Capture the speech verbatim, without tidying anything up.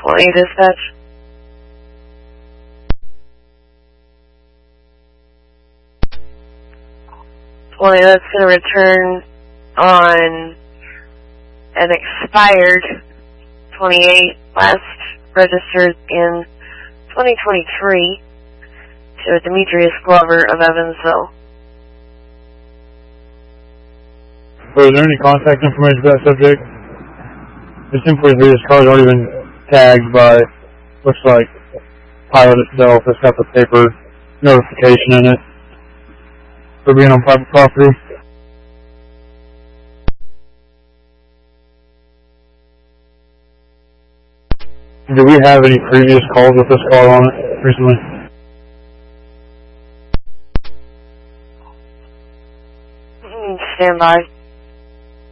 twenty dispatch. twenty, that's going to return on an expired twenty-eight, last registered in twenty twenty-three to Demetrius Glover of Evansville. So is there any contact information for that subject? It seems like this car's already been tagged by, looks like, Pilot itself. It's got the paper notification in it for being on private property. Do we have any previous calls with this car on it recently? Stand by.